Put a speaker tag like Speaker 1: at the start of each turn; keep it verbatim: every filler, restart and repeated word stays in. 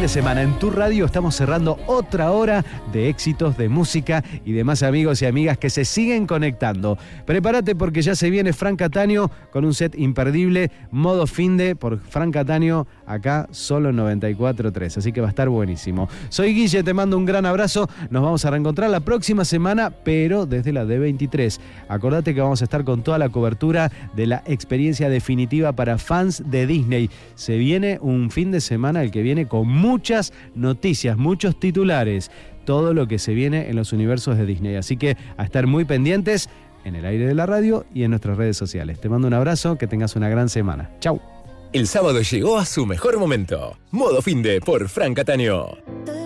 Speaker 1: de semana. En tu radio estamos cerrando otra hora de éxitos, de música y de más amigos y amigas que se siguen conectando. Prepárate porque ya se viene Fran Cattaneo con un set imperdible, modo finde por Fran Cattaneo, acá solo en noventa y cuatro punto tres. Así que va a estar buenísimo. Soy Guille, te mando un gran abrazo. Nos vamos a reencontrar la próxima semana, pero desde la D veintitrés. Acordate que vamos a estar con toda la cobertura de la experiencia definitiva para fans de Disney. Se viene un fin de semana el que viene con muchas noticias, muchos titulares, todo lo que se viene en los universos de Disney. Así que a estar muy pendientes en el aire de la radio y en nuestras redes sociales. Te mando un abrazo, que tengas una gran semana. Chau.
Speaker 2: El sábado llegó a su mejor momento. Modo Finde por Fran Cattaneo.